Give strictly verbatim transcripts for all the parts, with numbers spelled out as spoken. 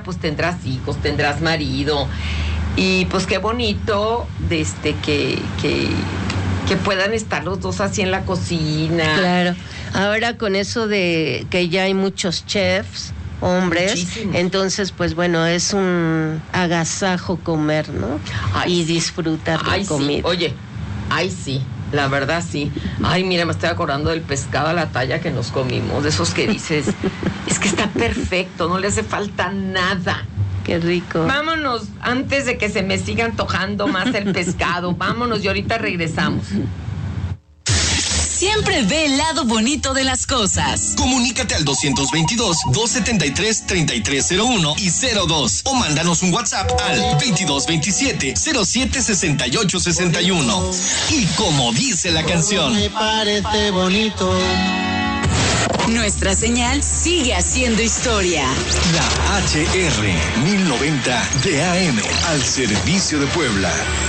pues tendrás hijos, tendrás marido, y pues qué bonito de este que, que, que puedan estar los dos así en la cocina. Claro, ahora con eso de que ya hay muchos chefs, hombres, muchísimos. Entonces pues bueno, es un agasajo comer, ¿no? Ay, y disfrutar ay, la comida. Sí. Oye, ay sí, la verdad sí. Ay, mira, me estoy acordando del pescado a la talla que nos comimos, de esos que dices, es que está perfecto, no le hace falta nada. Qué rico. Vámonos, antes de que se me siga antojando más el pescado, vámonos y ahorita regresamos. Siempre ve el lado bonito de las cosas. Comunícate al doscientos veintidós, doscientos setenta y tres, treinta y tres cero uno y cero dos o mándanos un WhatsApp al veintidós veintisiete, cero siete sesenta y ocho sesenta y uno. Y como dice la canción, me parece bonito. Nuestra señal sigue haciendo historia. La H R mil noventa de A M al servicio de Puebla.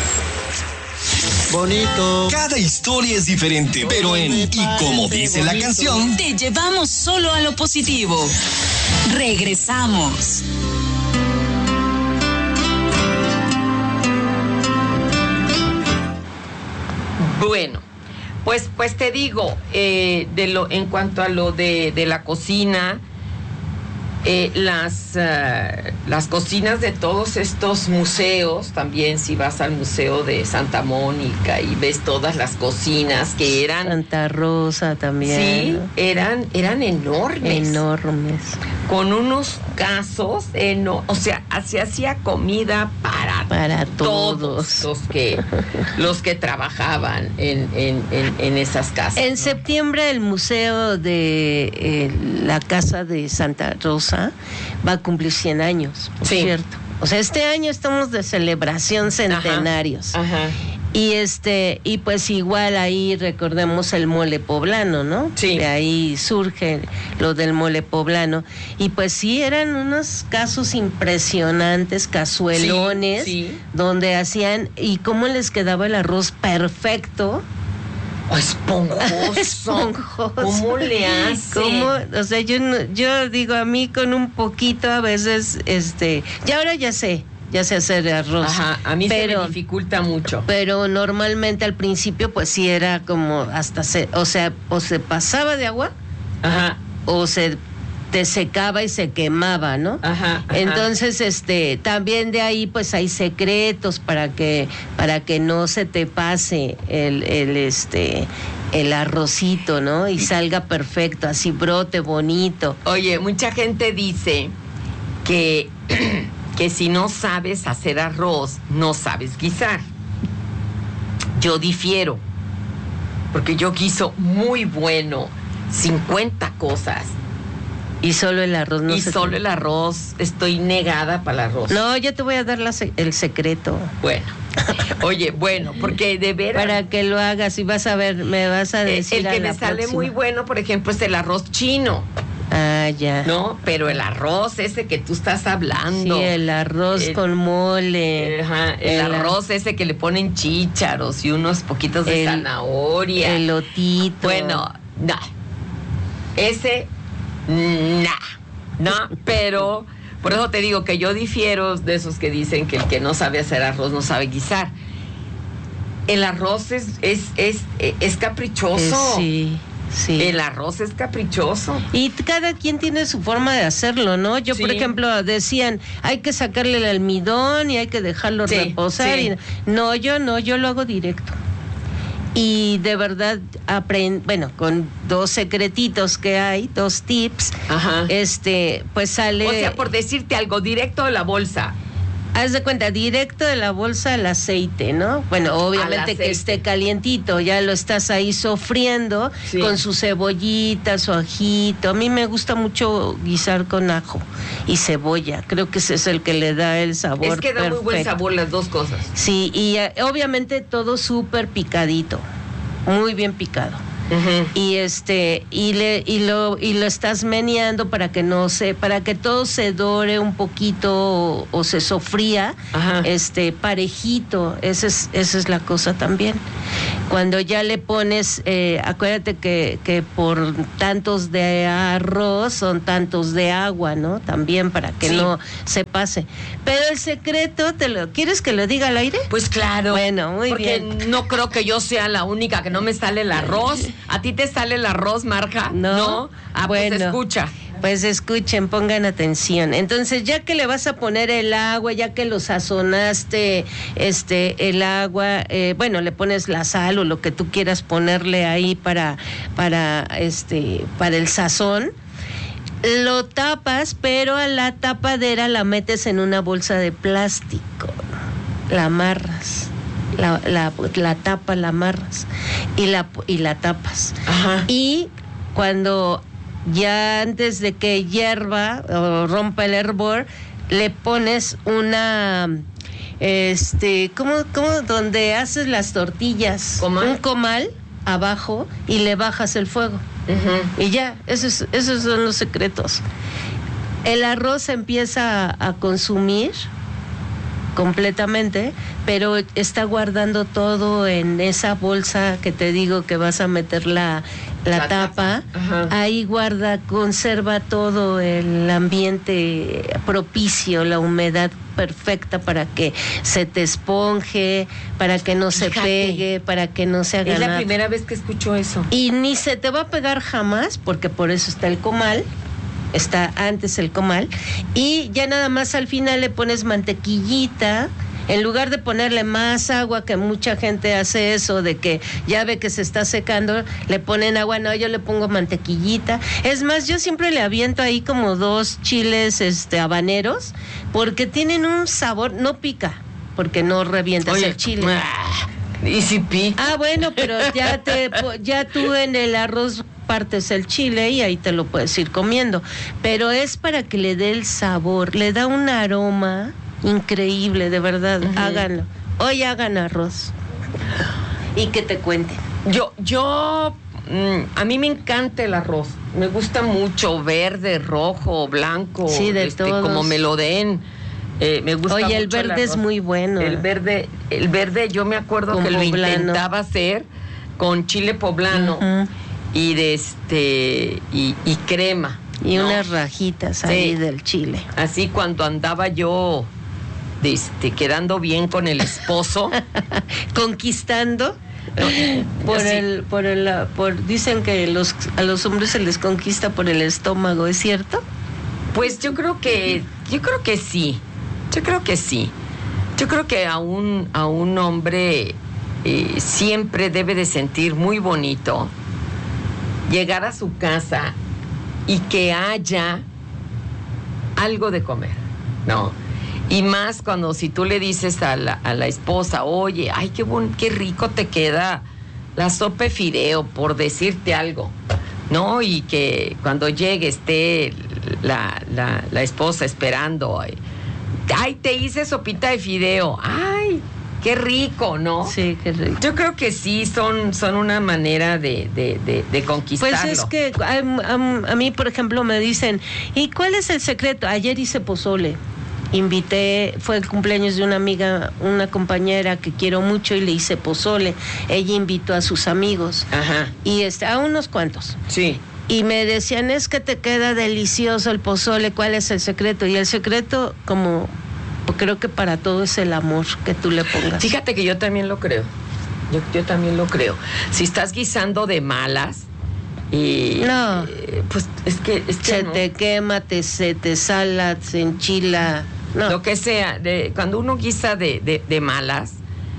Bonito. Cada historia es diferente, pero en Y como dice la canción, te llevamos solo a lo positivo. Regresamos. Bueno, pues, pues te digo, eh, de lo, en cuanto a lo de, de la cocina, eh, las, uh, las cocinas de todos estos museos, también si vas al Museo de Santa Mónica y ves todas las cocinas que eran... Santa Rosa también. Sí, ¿no? eran, eran enormes. Enormes. Con unos casos, eno- o sea, se hacía comida para, para todos. todos los que, los que trabajaban en, en, en, en esas casas. En ¿no? septiembre el Museo de eh, la Casa de Santa Rosa va a cumplir cien años, por sí. cierto. O sea, este año estamos de celebración centenarios. Ajá, ajá. Y este, y pues igual ahí recordemos el mole poblano, ¿no? Sí. De ahí surge lo del mole poblano. Y pues sí, eran unos casos impresionantes, cazuelones, sí, sí. donde hacían, y cómo les quedaba el arroz perfecto. Oh, esponjoso. Esponjoso. ¿Cómo le hace? ¿Cómo? O sea, yo no, yo digo, a mí con un poquito a veces, este, ya ahora ya sé, ya sé hacer arroz. Ajá, a mí pero, se me dificulta mucho. Pero normalmente al principio, pues sí era como hasta se, o sea, o se pasaba de agua, Ajá. o se te secaba y se quemaba, ¿no? Ajá, ajá. Entonces, este, también de ahí pues hay secretos para que, para que no se te pase el, el este, el arrocito, ¿no? Y salga perfecto, así brote bonito. Oye, mucha gente dice que, que si no sabes hacer arroz, no sabes guisar. Yo difiero, porque yo guiso muy bueno, cincuenta cosas. Y solo el arroz no y se solo te... el arroz, estoy negada para el arroz. No, yo te voy a dar la se- el secreto. Bueno, oye, bueno, porque de veras... Para que lo hagas y vas a ver, me vas a decir. El, el que a me la sale próxima. muy bueno, por ejemplo, es el arroz chino. Ah, ya. No, pero el arroz ese que tú estás hablando. Sí, el arroz el, con mole. Ajá, el, el arroz ese que le ponen chícharos y unos poquitos de el, zanahoria. El lotito. Bueno, no. Ese, nah. No, pero por eso te digo que yo difiero de esos que dicen que el que no sabe hacer arroz no sabe guisar. El arroz es, es, es, es caprichoso. Eh, sí. Sí. El arroz es caprichoso. Y cada quien tiene su forma de hacerlo, ¿no? Yo, sí. por ejemplo, decían, hay que sacarle el almidón y hay que dejarlo sí, reposar. Sí. Y, no, yo no, yo lo hago directo. Y de verdad, aprend, bueno, con dos secretitos que hay, dos tips, ajá. este, pues sale... O sea, por decirte algo, directo de la bolsa. Haz de cuenta, directo de la bolsa al aceite, ¿no? Bueno, obviamente que esté calientito, ya lo estás ahí sofriendo sí. con su cebollita, su ajito. A mí me gusta mucho guisar con ajo y cebolla, creo que ese es el que le da el sabor Es que da perfecto. muy buen sabor las dos cosas. Sí, y uh, obviamente todo súper picadito, muy bien picado. Uh-huh. Y este y le y lo y lo estás meneando para que no se para que todo se dore un poquito o, o se sofría, uh-huh. este parejito. Esa es esa es la cosa también. Cuando ya le pones, eh, acuérdate que que por tantos de arroz son tantos de agua, ¿no? También para que sí. no se pase. Pero el secreto, te lo ¿quieres que lo diga al aire? Pues claro. Bueno, muy porque bien. No creo que yo sea la única que no me sale el arroz. ¿A ti te sale el arroz, Marja? No. ¿No? Ah, bueno, pues escucha. Pues escuchen, pongan atención. Entonces, ya que le vas a poner el agua, ya que lo sazonaste, este, el agua, eh, bueno, le pones la sal o lo que tú quieras ponerle ahí para, para, este, para el sazón. Lo tapas, pero a la tapadera la metes en una bolsa de plástico. La amarras. La, la, la tapa, la amarras y la, y la tapas. Ajá. Y cuando ya antes de que hierva o rompa el hervor, le pones una, este, ¿cómo, cómo? Donde haces las tortillas, ¿Comal? Un comal abajo y le bajas el fuego. Uh-huh. Y ya, esos, esos son los secretos. El arroz se empieza a, a consumir completamente, pero está guardando todo en esa bolsa que te digo que vas a meter la, la, la tapa, tapa. Ahí guarda, conserva todo el ambiente propicio, la humedad perfecta para que se te esponje, para que no se Fíjate. pegue, para que no se haga nada. Es la nada. primera vez que escucho eso. Y ni se te va a pegar jamás, porque por eso está el comal. Está antes el comal y ya nada más al final le pones mantequillita, en lugar de ponerle más agua, que mucha gente hace eso de que ya ve que se está secando, le ponen agua. No, yo le pongo mantequillita. Es más, yo siempre le aviento ahí como dos chiles este habaneros, porque tienen un sabor, no pica, porque no revientas Oye, el chile. ¿Y si pica? Ah, bueno, pero ya te ya tú en el arroz partes el chile y ahí te lo puedes ir comiendo, pero es para que le dé el sabor, le da un aroma increíble, de verdad. Uh-huh. Háganlo. Hoy hagan arroz y que te cuenten. Yo, yo, mmm, a mí me encanta el arroz, me gusta mucho, verde, rojo, blanco, sí, de este, todos. como me lo den. Eh, me gusta Oye, mucho el verde el es muy bueno. El verde, el verde, yo me acuerdo con que poblano. Lo intentaba hacer con chile poblano. Uh-huh. Y de este y, y crema y ¿no? unas rajitas ahí sí. del chile. Así cuando andaba yo de este, quedando bien con el esposo, conquistando por sí. el por el por dicen que los a los hombres se les conquista por el estómago, ¿es cierto? Pues yo creo que yo creo que sí. Yo creo que sí. Yo creo que a un a un hombre eh, siempre debe de sentir muy bonito llegar a su casa y que haya algo de comer, ¿no? Y más cuando si tú le dices a la, a la esposa, oye, ay, qué bon, qué rico te queda la sopa de fideo, por decirte algo, ¿no? Y que cuando llegue esté la, la, la esposa esperando, ay, ay, te hice sopita de fideo, ay, qué rico, ¿no? Sí, qué rico. Yo creo que sí, son, son una manera de, de, de, de conquistarlo. Pues es que a, a, a mí, por ejemplo, me dicen, ¿y cuál es el secreto? Ayer hice pozole. Invité, fue el cumpleaños de una amiga, una compañera que quiero mucho y le hice pozole. Ella invitó a sus amigos. Ajá. Y este, a unos cuantos. Sí. Y me decían, es que te queda delicioso el pozole, ¿cuál es el secreto? Y el secreto, como... creo que para todo es el amor que tú le pongas. Fíjate que yo también lo creo. Yo, yo también lo creo. Si estás guisando de malas y no, eh, pues es que, es que se no. te quema, te, se te sala, se enchila. No. Lo que sea. De, cuando uno guisa de, de, de malas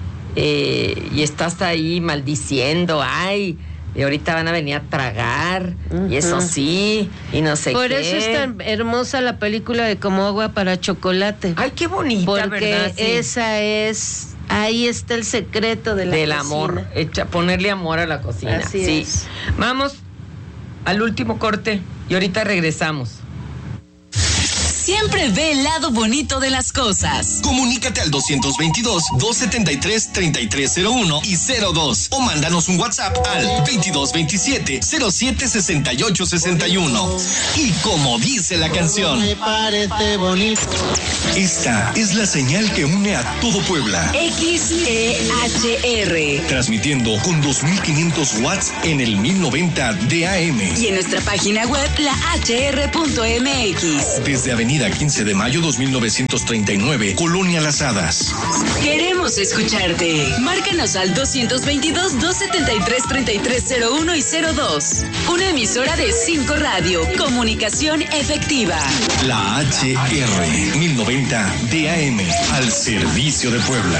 eh, y estás ahí maldiciendo, ay, y ahorita van a venir a tragar, uh-huh. y eso sí, y no sé Por qué. Por eso es tan hermosa la película de Como agua para chocolate. Ay, qué bonita, porque ¿verdad? Sí. Esa es, ahí está el secreto de la Del cocina. amor, echa, ponerle amor a la cocina. Así sí. es. Vamos al último corte y ahorita regresamos. Siempre ve el lado bonito de las cosas. Comunícate al doscientos veintidós, doscientos setenta y tres, treinta y tres cero uno y cero dos o mándanos un WhatsApp al veintidós veintisiete, cero siete sesenta y ocho sesenta y uno. Y como dice la canción, Me parece bonito. esta es la señal que une a todo Puebla. X E H R. Transmitiendo con dos mil quinientos watts en el mil noventa de A M. Y en nuestra página web, la H R punto M X. Desde Avenida quince de Mayo dos mil novecientos treinta y nueve, Colonia Las Hadas. Queremos escucharte. Márcanos al doscientos veintidós, doscientos setenta y tres, treinta y tres cero uno y cero dos. Una emisora de cinco Radio. Comunicación efectiva. La H R mil noventa de A M, al servicio de Puebla.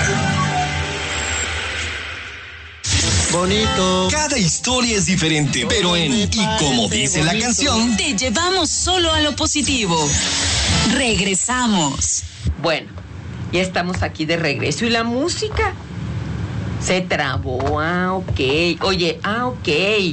Bonito. Cada historia es diferente, pero en Y como dice la canción, Te llevamos solo a lo positivo. Regresamos. Bueno, ya estamos aquí de regreso. ¿Y la música? Se trabó, ah, ok. Oye, ah, ok.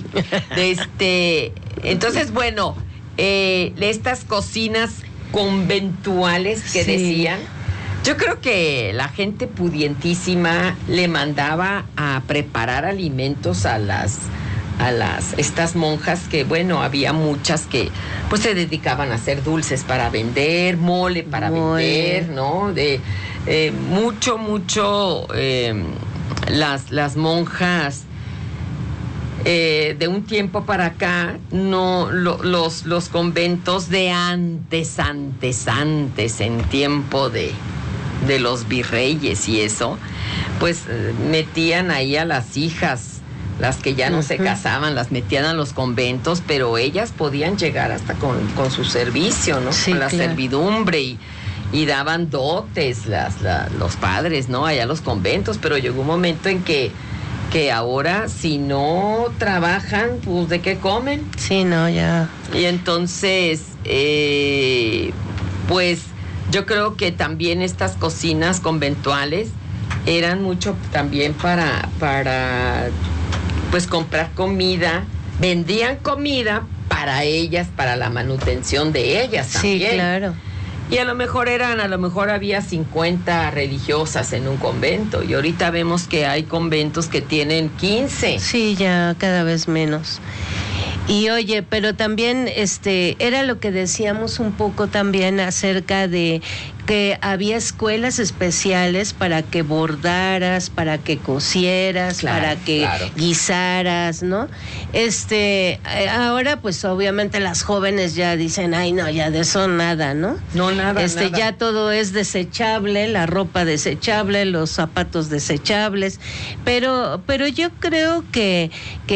Este, entonces, bueno, eh, estas cocinas conventuales que Sí. decían, yo creo que la gente pudientísima le mandaba a preparar alimentos a las a las estas monjas que, bueno, había muchas que pues se dedicaban a hacer dulces para vender, mole para Mole. vender, ¿no? De eh, mucho, mucho eh, las, las monjas eh, de un tiempo para acá, no lo- los, los conventos de antes, antes, antes, en tiempo de, de los virreyes y eso, pues eh, metían ahí a las hijas, las que ya no se Ujú. casaban, las metían a los conventos, pero ellas podían llegar hasta con, con su servicio, ¿no? Sí, con la claro. servidumbre y, y daban dotes las, la- los padres, ¿no? Allá a los conventos, pero llegó un momento en que, que ahora si no trabajan, pues ¿de qué comen? Sí, no, ya. Y entonces, eh, pues yo creo que también estas cocinas conventuales eran mucho también para, para pues comprar comida, vendían comida para ellas, para la manutención de ellas Sí, también. claro. Y a lo mejor eran, a lo mejor había cincuenta religiosas en un convento, y ahorita vemos que hay conventos que tienen quince. Sí, ya cada vez menos. Y oye, pero también este era lo que decíamos un poco también acerca de que había escuelas especiales para que bordaras, para que cosieras, Claro, para que claro. guisaras, ¿no? Este, eh, ahora pues obviamente las jóvenes ya dicen, ay no, ya de eso nada, ¿no? No, nada, Este, nada. ya todo es desechable, la ropa desechable, los zapatos desechables, pero, pero yo creo que,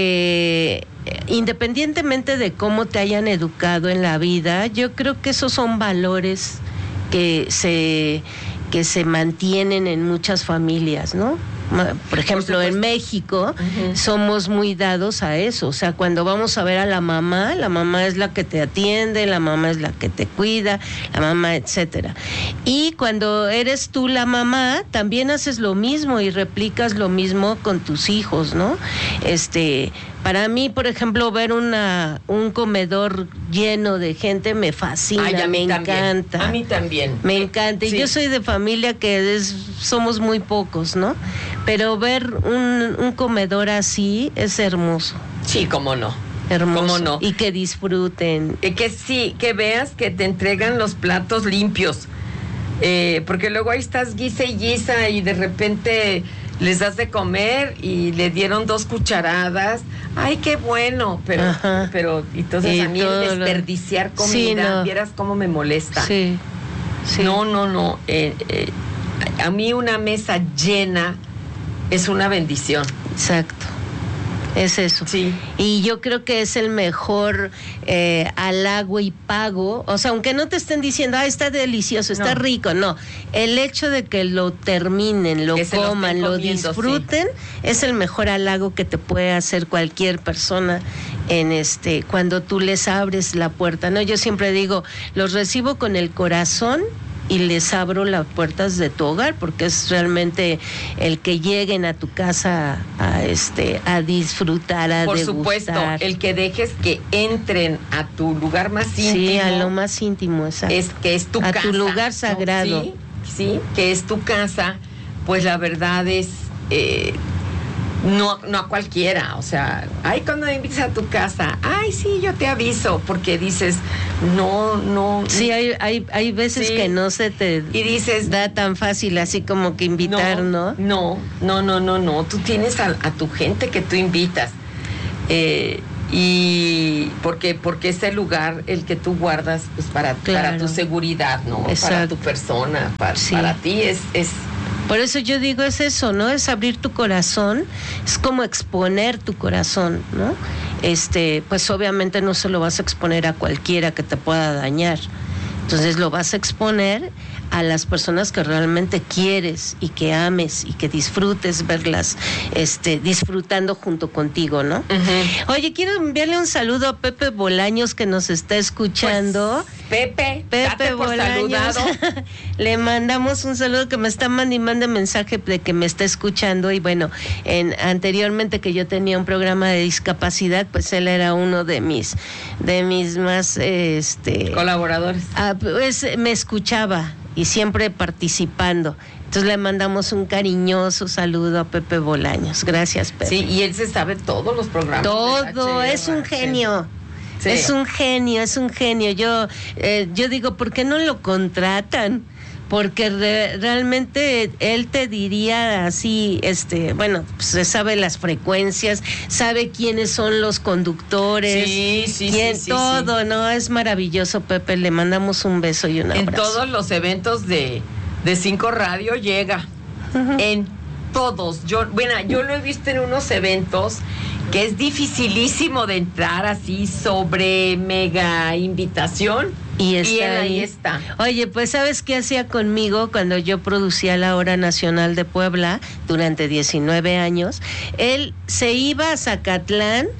que eh, independientemente de cómo te hayan educado en la vida, yo creo que esos son valores que se, que se mantienen en muchas familias, ¿no? Ma- Por ejemplo, supuesto. en México Ujú. somos muy dados a eso, o sea, cuando vamos a ver a la mamá, la mamá es la que te atiende, la mamá es la que te cuida, la mamá, etcétera. Y cuando eres tú la mamá, también haces lo mismo y replicas lo mismo con tus hijos, ¿no? Este, para mí, por ejemplo, ver una un comedor lleno de gente me fascina, Ay, a mí me también. encanta. A mí también. Me encanta. Y Sí. yo soy de familia que es, somos muy pocos, ¿no? Pero ver un, un comedor así es hermoso. Sí, cómo no. Hermoso. ¿Cómo no? Y que disfruten. Eh, que sí, que veas que te entregan los platos limpios. Eh, porque luego ahí estás guisa y guisa y de repente les das de comer y le dieron dos cucharadas. Ay, qué bueno, pero, Ajá. pero entonces Y a mí todo el lo- desperdiciar comida, Sí, no. vieras cómo me molesta. Sí. Sí. No, no, no. eh, eh, a mí una mesa llena es una bendición. Exacto. Es eso. Sí. Y yo creo que es el mejor eh, halago y pago. O sea, aunque no te estén diciendo, ah, está delicioso, está No. rico. No, el hecho de que lo terminen, lo Que se lo estén coman, lo comiendo, disfruten, es el mejor halago que te puede hacer cualquier persona en este cuando tú les abres la puerta. No, yo siempre digo, los recibo con el corazón y les abro las puertas de tu hogar, porque es realmente el que lleguen a tu casa a este a disfrutar, a Por degustar. supuesto, el que dejes que entren a tu lugar más íntimo. Sí, a lo más íntimo, exacto. Es que es tu a casa. A tu lugar sagrado. ¿No? Sí, sí, que es tu casa, pues la verdad es... Eh, No, no a cualquiera, o sea, ay, cuando me invitas a tu casa, ay, sí, yo te aviso, porque dices, no, no. Sí, hay, hay, hay veces sí, que no se te y dices, da tan fácil así como que invitar, ¿no? No, no, no, no, no, tú tienes a, a tu gente que tú invitas, eh, y porque, porque es el lugar el que tú guardas, pues, para, claro, para tu seguridad, ¿no? Exacto. Para tu persona, para, sí, para ti es... es Por eso yo digo, es eso, ¿no? Es abrir tu corazón, es como exponer tu corazón, ¿no? Este, pues obviamente no se lo vas a exponer a cualquiera que te pueda dañar. Entonces lo vas a exponer a las personas que realmente quieres y que ames y que disfrutes verlas este, disfrutando junto contigo, ¿no? Uh-huh. Oye, quiero enviarle un saludo a Pepe Bolaños que nos está escuchando. Pues, Pepe, Pepe Bolaños. Le mandamos un saludo, que me está mandando mensaje de que me está escuchando, y bueno, en anteriormente que yo tenía un programa de discapacidad, pues él era uno de mis de mis más este colaboradores. Ah, pues me escuchaba y siempre participando. Entonces le mandamos un cariñoso saludo a Pepe Bolaños. Gracias, Pepe. Sí, y él se sabe todos los programas. Todo, es un genio. Sí. Es un genio, es un genio. Yo eh, yo digo, ¿por qué no lo contratan? Porque re, realmente él te diría así, este, bueno, pues se sabe las frecuencias, sabe quiénes son los conductores, sí, sí, quién, sí, sí, todo, sí. ¿no? Es maravilloso, Pepe, le mandamos un beso y un abrazo. En todos los eventos de, de Cinco Radio llega, uh-huh. En todos. Yo, bueno, yo lo he visto en unos eventos que es dificilísimo de entrar así sobre mega invitación. Y, está y él ahí. ahí está. Oye, pues ¿sabes qué hacía conmigo cuando yo producía la Hora Nacional de Puebla durante diecinueve años? Él se iba a Zacatlán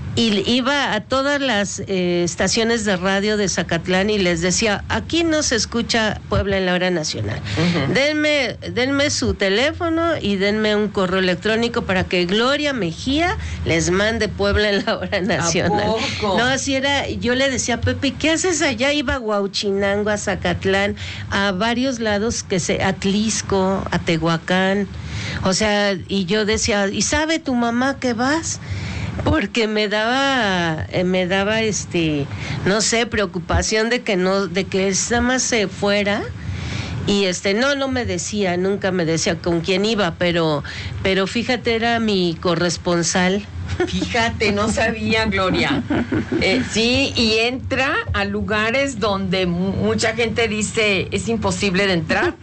y iba a todas las eh, estaciones de radio de Zacatlán y les decía, aquí no se escucha Puebla en la Hora Nacional. Uh-huh. Denme, denme su teléfono y denme un correo electrónico para que Gloria Mejía les mande Puebla en la Hora Nacional. ¿A poco? No, así era. Yo le decía a Pepe, ¿qué haces allá? Iba a Huauchinango, a Zacatlán, a varios lados, que se, a Atlisco, a Tehuacán. O sea, y yo decía, ¿y sabe tu mamá que vas? Porque me daba, eh, me daba este, no sé, preocupación de que no, de que esa más se fuera. Y este, no, no me decía, nunca me decía con quién iba, pero, pero fíjate, era mi corresponsal. Fíjate, no sabía, Gloria. Eh, sí, y entra a lugares donde mucha gente dice es imposible de entrar.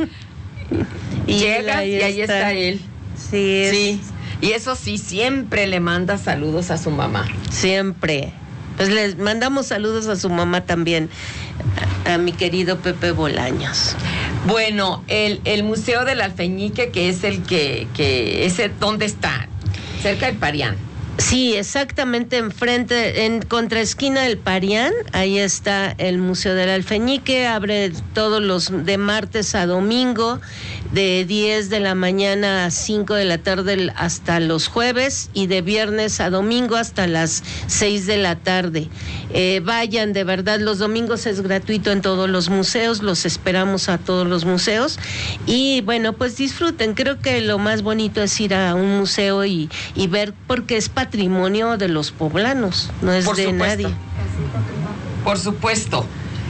Y llegas ahí y ahí está, está él. Sí, es... sí. Y eso sí, siempre le manda saludos a su mamá. Siempre. Pues les mandamos saludos a su mamá también, a, a mi querido Pepe Bolaños. Bueno, el, el Museo del Alfeñique, que es el que, que ese, ¿dónde está? Cerca del Parián. Sí, exactamente enfrente, en contraesquina del Parián, ahí está el Museo del Alfeñique, abre todos los de martes a domingo, de diez de la mañana a cinco de la tarde hasta los jueves, y de viernes a domingo hasta las seis de la tarde. Eh, vayan, de verdad, los domingos es gratuito en todos los museos, los esperamos a todos los museos, y bueno, pues disfruten. Creo que lo más bonito es ir a un museo y, y ver, porque es patrimonio de los poblanos, no es Por de supuesto. nadie. Por supuesto.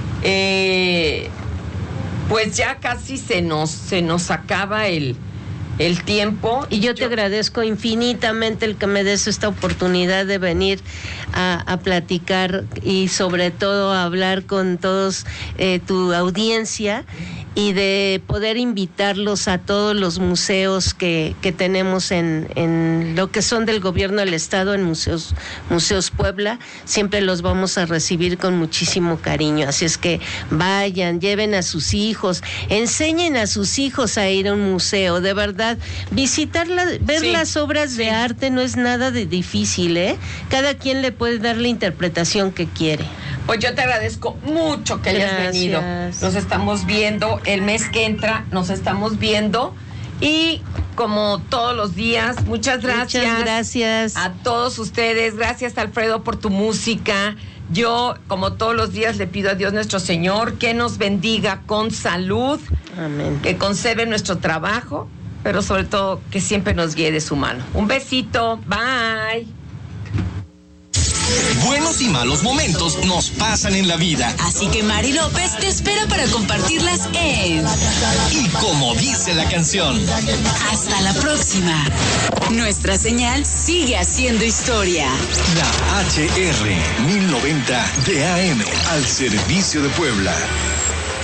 Eh, pues ya casi se nos se nos acaba el, el tiempo. Y yo te yo... agradezco infinitamente el que me des esta oportunidad de venir a, a platicar y sobre todo a hablar con todos eh, tu audiencia, y de poder invitarlos a todos los museos que, que tenemos en, en lo que son del gobierno del estado, en Museos, Museos Puebla. Siempre los vamos a recibir con muchísimo cariño, así es que vayan, lleven a sus hijos, enseñen a sus hijos a ir a un museo, de verdad, visitar, la, ver sí, las obras sí. de arte no es nada de difícil, ¿eh? Cada quien le puede dar la interpretación que quiere. Pues yo te agradezco mucho que hayas venido. Nos estamos viendo el mes que entra nos estamos viendo. Y como todos los días, muchas gracias. Muchas gracias. A todos ustedes. Gracias, Alfredo, por tu música. Yo, como todos los días, le pido a Dios nuestro Señor que nos bendiga con salud. Amén. Que conserve nuestro trabajo, pero sobre todo que siempre nos guíe de su mano. Un besito. Bye. Buenos y malos momentos nos pasan en la vida. Así que Mari López te espera para compartirlas en Y como dice la canción. Hasta la próxima. Nuestra señal sigue haciendo historia. La H R mil noventa de A M al servicio de Puebla.